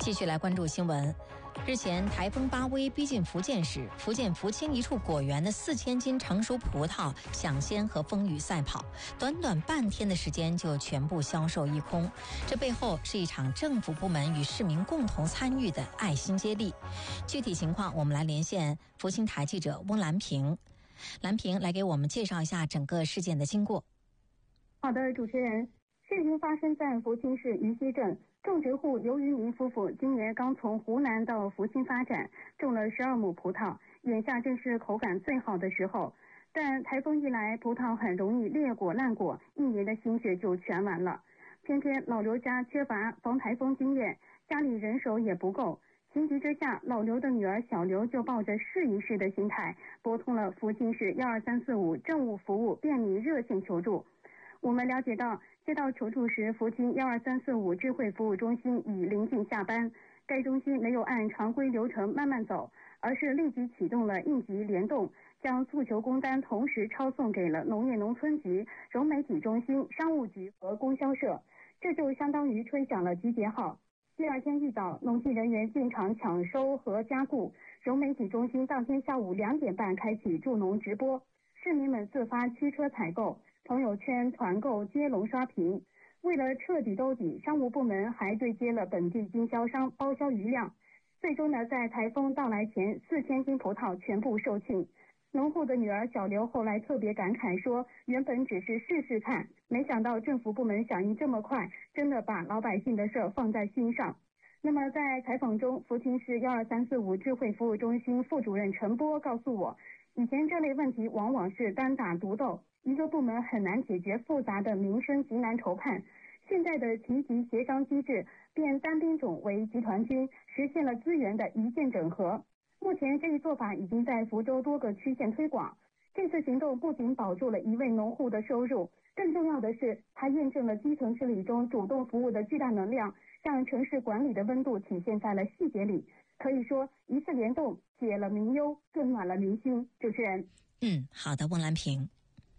继续来关注新闻。日前，台风巴威逼近福建时，福建福清一处果园的4000斤成熟葡萄抢先和风雨赛跑，短短半天的时间就全部销售一空。这背后是一场政府部门与市民共同参与的爱心接力。具体情况，我们来连线福清台记者翁兰平。兰平来给我们介绍一下整个事件的经过。 好的，主持人，事情发生在福清市渝西镇。种植户刘渔民夫妇今年刚从湖南到福清发展，种了12亩葡萄，眼下正是口感最好的时候。但台风一来，葡萄很容易裂果烂果，一年的心血就全完了。偏偏老刘家缺乏防台风经验，家里人手也不够。情急之下，老刘的女儿小刘就抱着试一试的心态，拨通了福清市12345政务服务便民热线求助。我们了解到，接到求助时，福清12345智慧服务中心已临近下班。该中心没有按常规流程慢慢走，而是立即启动了应急联动，将诉求工单同时抄送给了农业农村局、融媒体中心、商务局和供销社，这就相当于吹响了集结号。第二天一早，农技人员进场抢收和加固，融媒体中心当天下午2点半开启助农直播，市民们自发驱车采购，朋友圈团购接龙刷屏。为了彻底兜底，商务部门还对接了本地经销商包销余量。最终呢，在台风到来前，4000斤葡萄全部售罄。农户的女儿小刘后来特别感慨说，原本只是试试看，没想到政府部门响应这么快，真的把老百姓的事放在心上。那么在采访中，福清市12345智慧服务中心副主任陈波告诉我，以前这类问题往往是单打独斗，一个部门很难解决复杂的民生急难愁盼。现在的齐集协商机制变单兵种为集团军，实现了资源的一键整合。目前这一做法已经在福州多个区县推广。这次行动不仅保住了一位农户的收入，更重要的是它验证了基层治理中主动服务的巨大能量，让城市管理的温度体现在了细节里。可以说一次联动解了民忧，更暖了民心。主持人， 好的，翁兰平。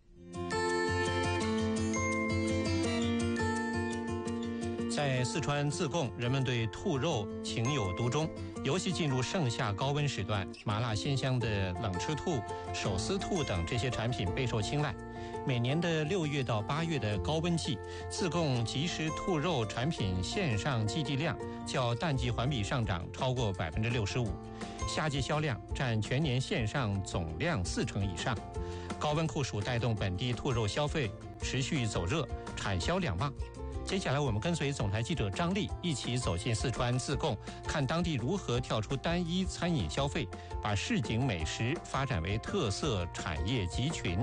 在四川自贡，人们对兔肉情有独钟，尤其进入盛夏高温时段，麻辣鲜香的冷吃兔、手撕兔等这些产品备受青睐。每年的6月到8月的高温季，自贡即食兔肉产品线上寄递量较淡季环比上涨超过65%，夏季销量占全年线上总量40%以上。高温酷暑带动本地兔肉消费持续走热，产销两旺。接下来我们跟随总台记者张丽一起走进四川自贡，看当地如何跳出单一餐饮消费，把市井美食发展为特色产业集群。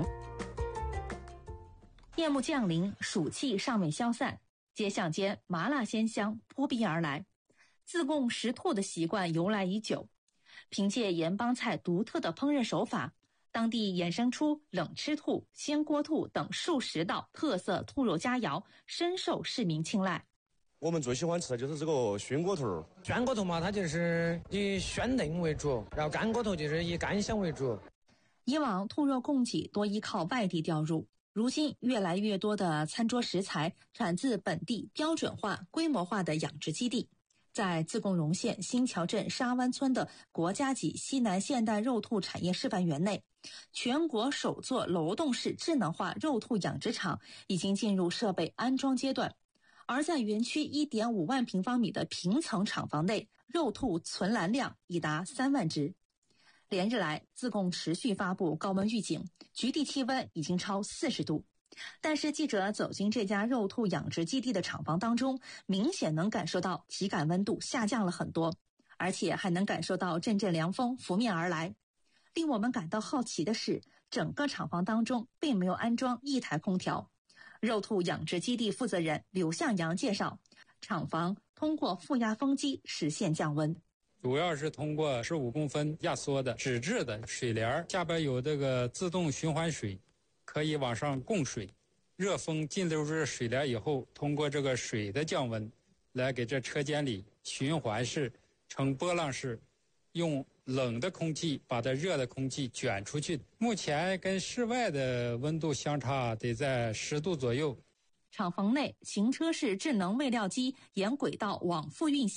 夜幕降临，暑气尚未消散，街巷间麻辣鲜香扑鼻而来。自贡食兔的习惯由来已久，凭借盐帮菜独特的烹饪手法，当地衍生出冷吃兔、鲜锅兔等数十道特色兔肉佳肴，深受市民青睐。 我们最喜欢吃的就是这个熏锅兔。 熏锅兔嘛，它就是以鲜嫩为主，然后干锅兔就是以干香为主。 以往兔肉供给多依靠外地调入，如今越来越多的餐桌食材产自本地标准化、规模化的养殖基地。在自贡荣县新桥镇沙湾村的国家级西南现代肉兔产业示范园内，全国首座楼栋式智能化肉兔养殖场已经进入设备安装阶段。而在园区 1.5 万平方米的平层厂房内，肉兔存栏量已达3万只。连日来，自贡持续发布高温预警，局地气温已经超40度。但是记者走进这家肉兔养殖基地的厂房当中，明显能感受到体感温度下降了很多，而且还能感受到阵阵凉风拂面而来。令我们感到好奇的是，整个厂房当中并没有安装一台空调。肉兔养殖基地负责人柳向阳介绍，厂房通过负压风机实现降温， 主要是通过15公分压缩的纸质的水帘，下边有这个自动循环水，可以往上供水。热风进入这水帘以后，通过这个水的降温来给这车间里循环式呈波浪式，用冷的空气把这热的空气卷出去。目前跟室外的温度相差得在10度左右。 厂房内行车式智能喂料机沿轨道往复运行，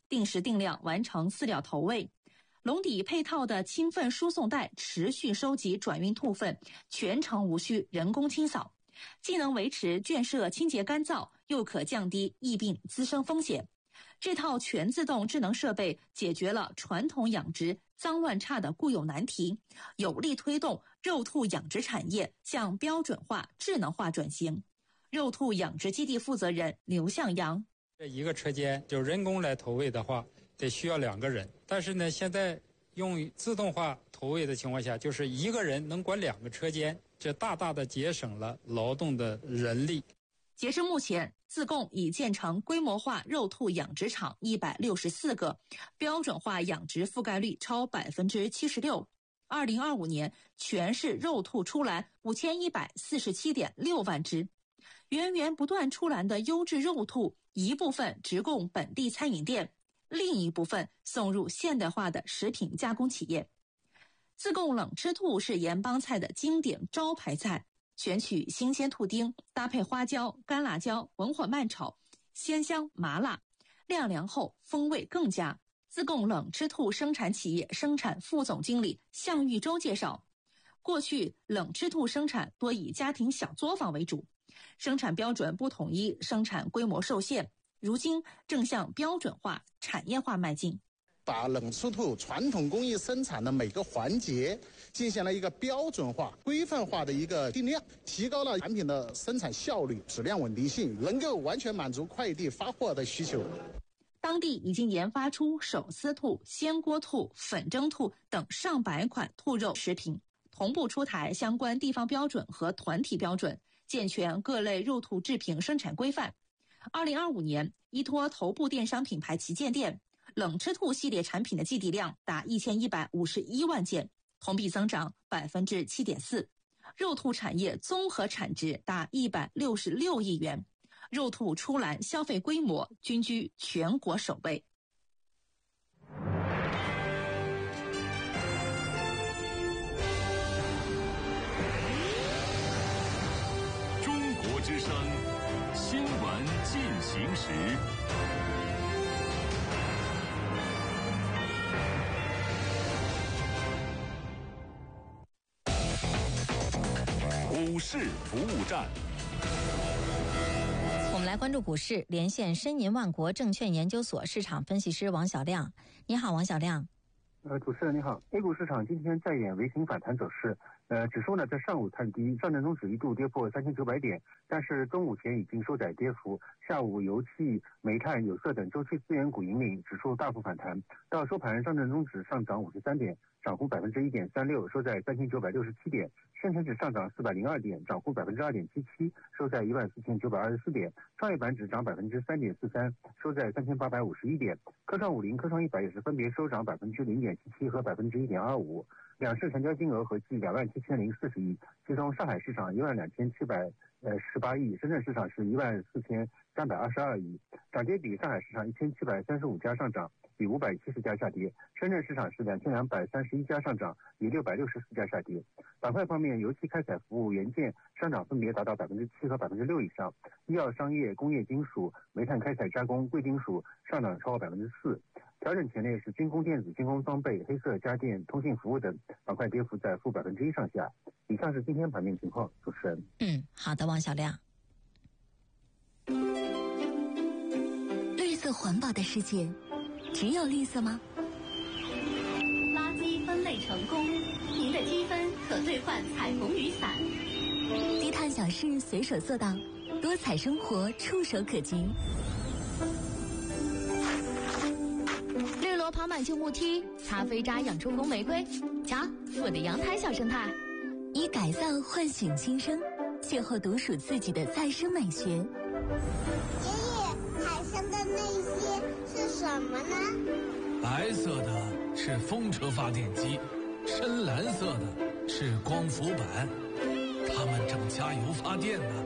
定时定量完成饲料投喂。笼底配套的清粪输送带持续收集转运兔粪，全程无需人工清扫，既能维持圈舍清洁干燥，又可降低疫病滋生风险。这套全自动智能设备解决了传统养殖脏乱差的固有难题，有力推动肉兔养殖产业向标准化、智能化转型。肉兔养殖基地负责人刘向阳： 这一个车间就人工来投喂的话，得需要2个人，但是呢，现在用自动化投喂的情况下，就是1个人能管2个车间，这大大的节省了劳动的人力。 截至目前，自贡已建成规模化肉兔养殖场164个，标准化养殖覆盖率超76%。2025年，全市肉兔出栏5147.6万只。源源不断出栏的优质肉兔，一部分直供本地餐饮店，另一部分送入现代化的食品加工企业。自贡冷吃兔是盐帮菜的经典招牌菜，选取新鲜兔丁，搭配花椒、干辣椒，文火慢炒，鲜香麻辣，晾凉后风味更佳。自贡冷吃兔生产企业生产副总经理向玉洲介绍，过去冷吃兔生产多以家庭小作坊为主，生产标准不统一，生产规模受限，如今正向标准化、产业化迈进。 把冷吃兔传统工艺生产的每个环节进行了一个标准化、规范化的一个定量，提高了产品的生产效率、质量稳定性，能够完全满足快递发货的需求。 当地已经研发出手撕兔、鲜锅兔、粉蒸兔等上百款兔肉食品，同步出台相关地方标准和团体标准，健全各类肉兔制品生产规范。2025年，依托头部电商品牌旗舰店，冷吃兔系列产品的计递量达1151万件，同比增长7.4%。肉兔产业综合产值达166亿元，肉兔出栏消费规模均居全国首位。 中国之声新闻进行时。股市服务站， 我们来关注股市，连线申银万国证券研究所市场分析师王小亮。你好，王小亮。 主持人你好。A 股市场今天再演微型反弹走势，指数呢在上午探低，上证综指一度跌破3900点，但是中午前已经收窄跌幅。下午油气、煤炭、有色等周期资源股引领，指数大幅反弹。到收盘，上证综指上涨53点，涨幅1.36%，收在3967点；深成指上涨402点，涨幅2.77%，收在14924点；创业板指涨3.43%，收在3851点；科创50、科创100也是分别收涨0.77%和1.25%。两市成交金额合计27040亿，其中上海市场12718亿，深圳市场是14322亿。涨跌比，上海市场1735家上涨，比570家下跌；深圳市场是2231家上涨，比664家下跌。板块方面，油气开采服务、元件上涨分别达到7%和6%以上，医药商业、工业金属、煤炭开采加工、贵金属上涨超过4%。调整前列是军工电子、军工装备、黑色家电、通信服务等板块跌幅在-1%上下。以上是今天盘面情况，主持人。 好的，王小亮。 绿色环保的世界，只有绿色吗？ 垃圾分类成功，您的积分可兑换彩虹雨伞。 低碳小事随手做到，多彩生活触手可及。 绿萝跑满旧木梯，擦飞渣养出红玫瑰。瞧，我的阳台小生态。 以改造唤醒新生，邂逅独属自己的再生美学。 爷爷，海上的那些是什么呢？ 白色的是风车发电机，深蓝色的是光伏板，它们正加油发电呢。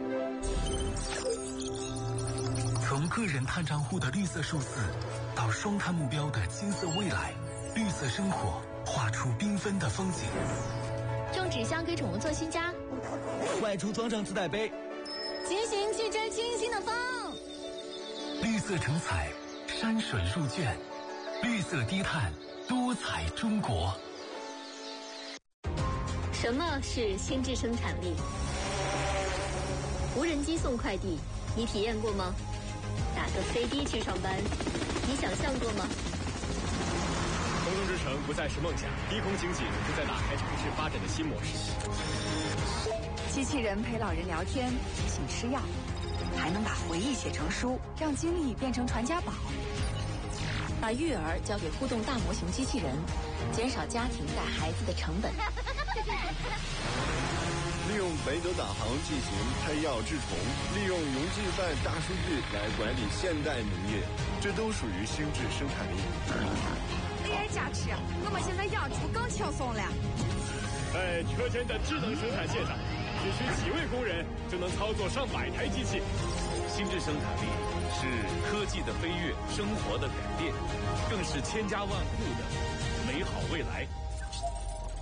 从个人碳账户的绿色数字，到双碳目标的金色未来，绿色生活画出缤纷的风景。 种纸箱给宠物做新家， 外出装上自带杯， 骑行去追清新的风。 绿色成彩，山水入卷， 绿色低碳，多彩中国。 什么是心智生产力？无人机送快递，你体验过吗？打个飞的去上班，你想象过吗？ 空中之城不再是梦想，低空经济正在打开城市发展的新模式。 机器人陪老人聊天，提醒吃药，还能把回忆写成书，让经历变成传家宝。 把育儿交给互动大模型机器人，减少家庭带孩子的成本。 利用北斗导航进行配药治虫，利用云计算大数据来管理现代农业，这都属于心智生产力。 AI 加持，我们现在养猪更轻松了。 在车间的智能生产线上，只需几位工人就能操作上百台机器。 心智生产力是科技的飞跃，生活的改变，更是千家万户的美好未来。